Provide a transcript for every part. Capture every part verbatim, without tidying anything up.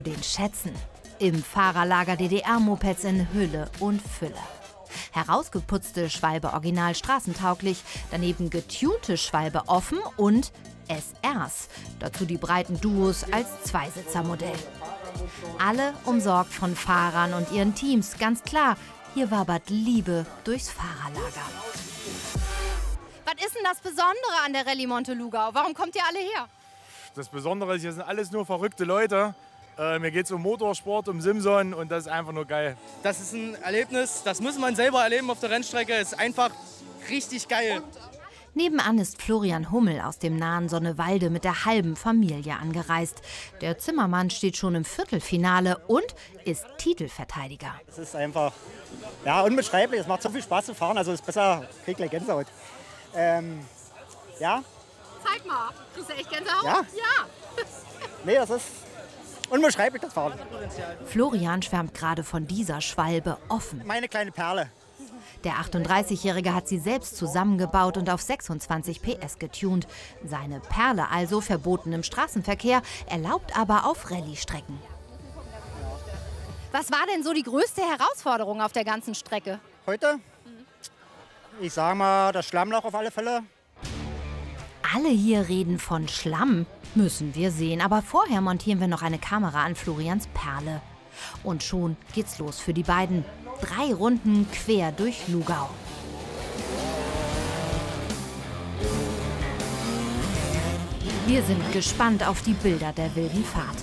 Den Schätzen. Im Fahrerlager D D R-Mopeds in Hülle und Fülle. Herausgeputzte Schwalbe original straßentauglich, daneben getunte Schwalbe offen und S Rs. Dazu die breiten Duos als Zweisitzermodell. Alle umsorgt von Fahrern und ihren Teams, ganz klar. Hier wabert Liebe durchs Fahrerlager. Was ist denn das Besondere an der Rallye Montelugau? Warum kommt ihr alle her? Das Besondere ist, hier sind alles nur verrückte Leute. Äh, mir geht es um Motorsport, um Simson und das ist einfach nur geil. Das ist ein Erlebnis, das muss man selber erleben auf der Rennstrecke. Ist einfach richtig geil. Nebenan ist Florian Hummel aus dem nahen Sonnewalde mit der halben Familie angereist. Der Zimmermann steht schon im Viertelfinale und ist Titelverteidiger. Es ist einfach ja, unbeschreiblich. Es macht so viel Spaß zu fahren. Also es ist besser, krieg gleich Gänsehaut. Ähm, ja. Zeig mal. Kriegst du echt Gänsehaut? Ja. Ja. Nee, das ist unbeschreiblich, das Fahren. Florian schwärmt gerade von dieser Schwalbe offen. Meine kleine Perle. Der achtunddreißigjährige hat sie selbst zusammengebaut und auf sechsundzwanzig P S getunt. Seine Perle also verboten im Straßenverkehr, erlaubt aber auf Rallye-Strecken. Was war denn so die größte Herausforderung auf der ganzen Strecke? Heute? Ich sage mal, das Schlammloch auf alle Fälle. Alle hier reden von Schlamm. Müssen wir sehen. Aber vorher montieren wir noch eine Kamera an Florians Perle. Und schon geht's los für die beiden. Drei Runden quer durch Lugau. Wir sind gespannt auf die Bilder der wilden Fahrt.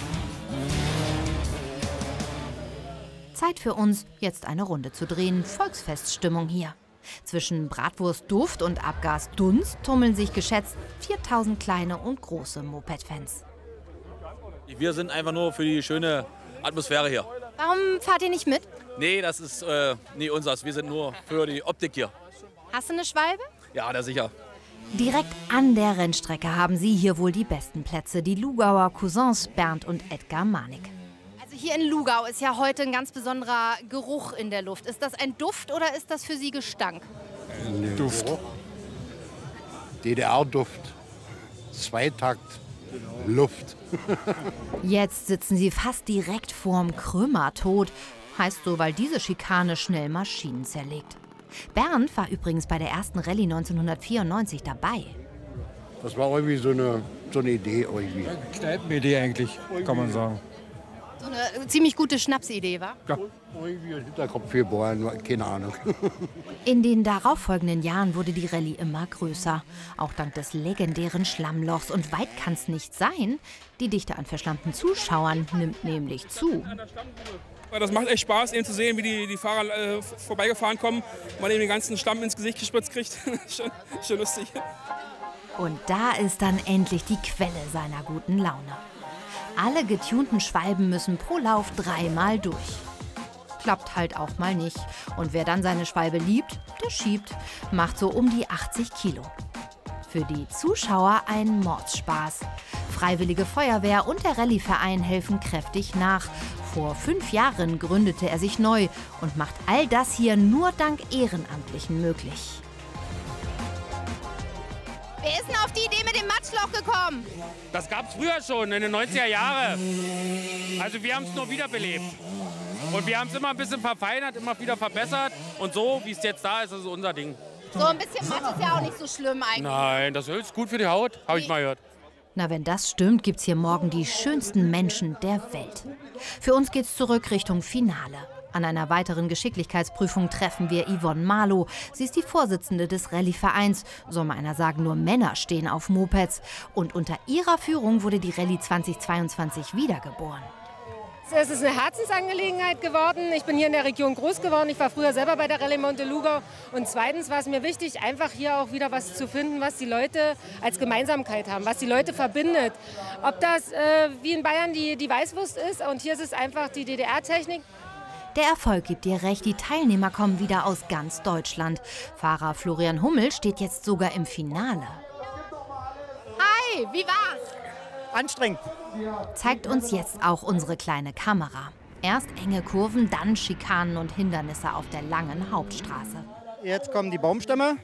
Zeit für uns, jetzt eine Runde zu drehen. Volksfeststimmung hier. Zwischen Bratwurstduft und Abgasdunst tummeln sich geschätzt viertausend kleine und große Moped-Fans. Wir sind einfach nur für die schöne Atmosphäre hier. Warum fahrt ihr nicht mit? Nee, das ist äh, nie unseres. Wir sind nur für die Optik hier. Hast du eine Schwalbe? Ja, da sicher. Direkt an der Rennstrecke haben sie hier wohl die besten Plätze. Die Lugauer Cousins Bernd und Edgar Manik. Also hier in Lugau ist ja heute ein ganz besonderer Geruch in der Luft. Ist das ein Duft oder ist das für Sie Gestank? Ein Duft. D D R-Duft. Zweitakt. Luft. Jetzt sitzen sie fast direkt vorm Krümmertod. Heißt so, weil diese Schikane schnell Maschinen zerlegt. Bernd war übrigens bei der ersten Rallye neunzehnhundertvierundneunzig dabei. Das war irgendwie so eine, so eine Idee. Irgendwie. Kneipenidee eigentlich, kann man sagen. So eine ziemlich gute Schnapsidee, wa? Ja. Irgendwie im Hinterkopf geboren, keine Ahnung. In den darauffolgenden Jahren wurde die Rallye immer größer. Auch dank des legendären Schlammlochs. Und weit kann's nicht sein. Die Dichte an verschlammten Zuschauern nimmt nämlich zu. Das macht echt Spaß, eben zu sehen, wie die, die Fahrer äh, vorbeigefahren kommen, man eben den ganzen Schlamm ins Gesicht gespritzt kriegt. schon, schon lustig. Und da ist dann endlich die Quelle seiner guten Laune. Alle getunten Schwalben müssen pro Lauf dreimal durch. Klappt halt auch mal nicht. Und wer dann seine Schwalbe liebt, der schiebt. Macht so um die achtzig Kilo. Für die Zuschauer ein Mordsspaß. Freiwillige Feuerwehr und der Rallye-Verein helfen kräftig nach. Vor fünf Jahren gründete er sich neu und macht all das hier nur dank Ehrenamtlichen möglich. Wer ist denn auf die Idee mit dem Matschloch gekommen? Das gab es früher schon, in den neunziger Jahren. Also wir haben es nur wiederbelebt. Und wir haben es immer ein bisschen verfeinert, immer wieder verbessert. Und so, wie es jetzt da ist, ist es unser Ding. So ein bisschen Matsch ist ja auch nicht so schlimm eigentlich. Nein, das ist gut für die Haut, habe ich mal gehört. Na, wenn das stimmt, gibt's hier morgen die schönsten Menschen der Welt. Für uns geht's zurück Richtung Finale. An einer weiteren Geschicklichkeitsprüfung treffen wir Yvonne Marlow. Sie ist die Vorsitzende des Rallye-Vereins. Soll mal einer sagen, nur Männer stehen auf Mopeds. Und unter ihrer Führung wurde die Rallye zweitausendzweiundzwanzig wiedergeboren. Es ist eine Herzensangelegenheit geworden. Ich bin hier in der Region groß geworden. Ich war früher selber bei der Rallye Montelugau. Und zweitens war es mir wichtig, einfach hier auch wieder was zu finden, was die Leute als Gemeinsamkeit haben, was die Leute verbindet. Ob das äh, wie in Bayern die, die Weißwurst ist und hier ist es einfach die D D R-Technik. Der Erfolg gibt dir recht, die Teilnehmer kommen wieder aus ganz Deutschland. Fahrer Florian Hummel steht jetzt sogar im Finale. Hi, wie war's? Anstrengend. Zeigt uns jetzt auch unsere kleine Kamera. Erst enge Kurven, dann Schikanen und Hindernisse auf der langen Hauptstraße. Jetzt kommen die Baumstämme.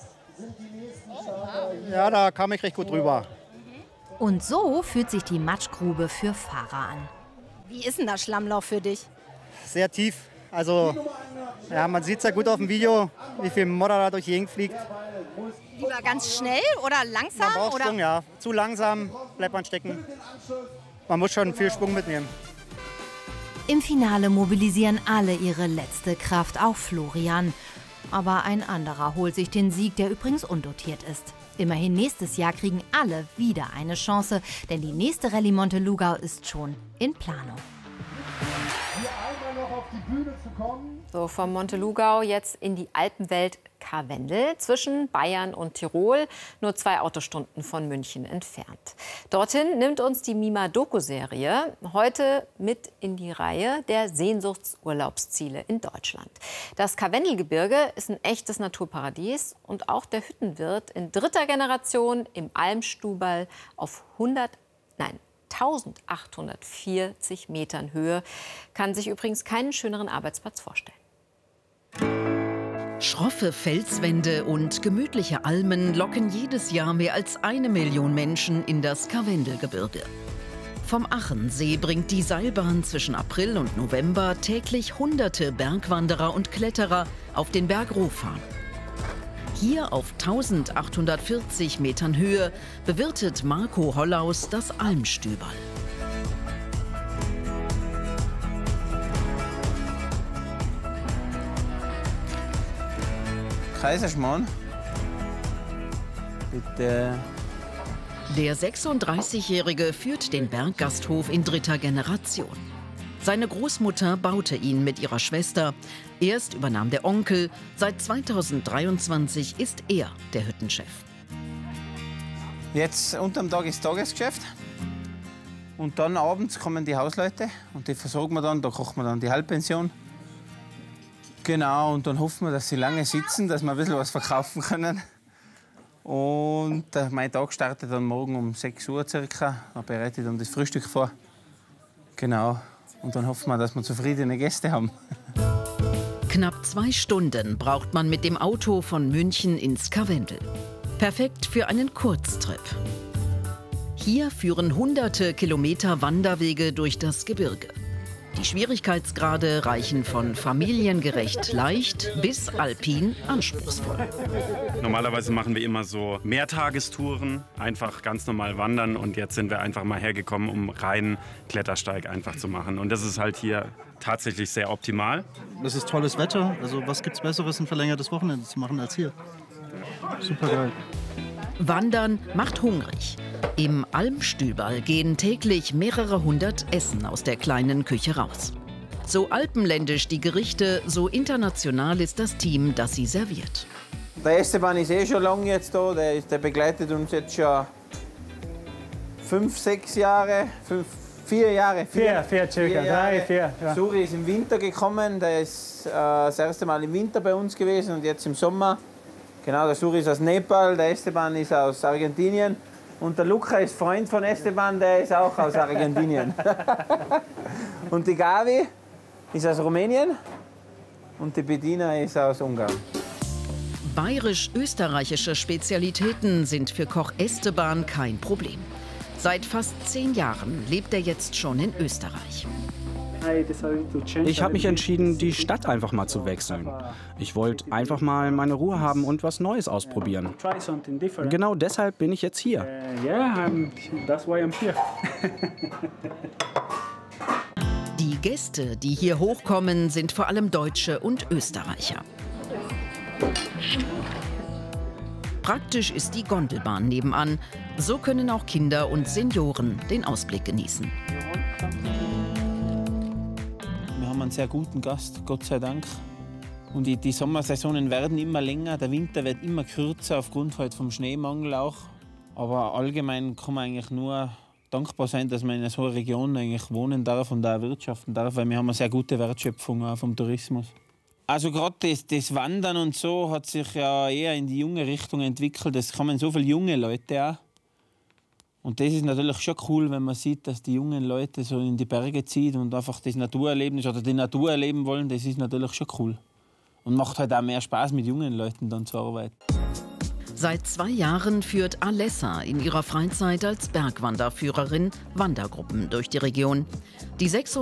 Ja, da kam ich recht gut drüber. Und so fühlt sich die Matschgrube für Fahrer an. Wie ist denn der Schlammlauf für dich? Sehr tief. Also, ja, man sieht es ja gut auf dem Video, wie viel Modder da durch die Gegend fliegt. Lieber ganz schnell oder langsam? Man braucht oder? Schwung, ja. Zu langsam bleibt man stecken. Man muss schon viel Schwung mitnehmen. Im Finale mobilisieren alle ihre letzte Kraft, auch Florian. Aber ein anderer holt sich den Sieg, der übrigens undotiert ist. Immerhin nächstes Jahr kriegen alle wieder eine Chance, denn die nächste Rallye Montelugao ist schon in Planung. So, vom Montelugao jetzt in die Alpenwelt Karwendel zwischen Bayern und Tirol, nur zwei Autostunden von München entfernt. Dorthin nimmt uns die Mima-Doku-Serie heute mit in die Reihe der Sehnsuchtsurlaubsziele in Deutschland. Das Karwendelgebirge ist ein echtes Naturparadies und auch der Hüttenwirt in dritter Generation im Almstüberl auf hundert, nein, eintausendachthundertvierzig Metern Höhe kann sich übrigens keinen schöneren Arbeitsplatz vorstellen. Schroffe Felswände und gemütliche Almen locken jedes Jahr mehr als eine Million Menschen in das Karwendelgebirge. Vom Achensee bringt die Seilbahn zwischen April und November täglich hunderte Bergwanderer und Kletterer auf den Berg Rohfahren. Hier auf eintausendachthundertvierzig Metern Höhe bewirtet Marco Hollaus das Almstüberl. Kaiserschmarrn. Bitte. Der sechsunddreißigjährige führt den Berggasthof in dritter Generation. Seine Großmutter baute ihn mit ihrer Schwester. Erst übernahm der Onkel. Seit zweitausenddreiundzwanzig ist er der Hüttenchef. Jetzt unterm Tag ist Tagesgeschäft. Und dann abends kommen die Hausleute und die versorgen wir dann. Da kochen wir dann die Halbpension. Genau, und dann hoffen wir, dass sie lange sitzen, dass wir ein bisschen was verkaufen können. Und äh, mein Tag startet dann morgen um sechs Uhr circa. Dann bereite ich dann das Frühstück vor. Genau. Und dann hoffen wir, dass wir zufriedene Gäste haben. Knapp zwei Stunden braucht man mit dem Auto von München ins Karwendel. Perfekt für einen Kurztrip. Hier führen hunderte Kilometer Wanderwege durch das Gebirge. Die Schwierigkeitsgrade reichen von familiengerecht leicht bis alpin anspruchsvoll. Normalerweise machen wir immer so Mehrtagestouren, einfach ganz normal wandern. Und jetzt sind wir einfach mal hergekommen, um reinen Klettersteig einfach zu machen. Und das ist halt hier tatsächlich sehr optimal. Das ist tolles Wetter. Also was gibt's Besseres, ein verlängertes Wochenende zu machen als hier? Super geil. Wandern macht hungrig. Im Almstüberl gehen täglich mehrere hundert Essen aus der kleinen Küche raus. So alpenländisch die Gerichte, so international ist das Team, das sie serviert. Der Esteban ist eh schon lange jetzt da. Der, der begleitet uns jetzt schon fünf, sechs Jahre, fünf, vier Jahre. Vier, vier circa, vier drei, vier. Ja. Suri ist im Winter gekommen. Der ist äh, das erste Mal im Winter bei uns gewesen und jetzt im Sommer. Genau, der Suri ist aus Nepal, der Esteban ist aus Argentinien. Und der Luca ist Freund von Esteban, der ist auch aus Argentinien. Und die Gavi ist aus Rumänien und die Bedina ist aus Ungarn. Bayerisch-österreichische Spezialitäten sind für Koch Esteban kein Problem. Seit fast zehn Jahren lebt er jetzt schon in Österreich. Ich habe mich entschieden, die Stadt einfach mal zu wechseln. Ich wollte einfach mal meine Ruhe haben und was Neues ausprobieren. Genau deshalb bin ich jetzt hier. Die Gäste, die hier hochkommen, sind vor allem Deutsche und Österreicher. Praktisch ist die Gondelbahn nebenan. So können auch Kinder und Senioren den Ausblick genießen. Wir haben einen sehr guten Gast, Gott sei Dank. Und die, die Sommersaisonen werden immer länger, der Winter wird immer kürzer aufgrund halt vom Schneemangel auch. Aber allgemein kann man eigentlich nur dankbar sein, dass man in so einer Region eigentlich wohnen darf und da wirtschaften darf, weil wir haben eine sehr gute Wertschöpfung auch vom Tourismus. Also gerade das, das Wandern und so hat sich ja eher in die junge Richtung entwickelt. Es kommen so viele junge Leute auch. Und das ist natürlich schon cool, wenn man sieht, dass die jungen Leute so in die Berge ziehen und einfach das Naturerlebnis oder die Natur erleben wollen. Das ist natürlich schon cool. Und macht halt auch mehr Spaß, mit jungen Leuten dann zu arbeiten. Seit zwei Jahren führt Alessa in ihrer Freizeit als Bergwanderführerin Wandergruppen durch die Region. Die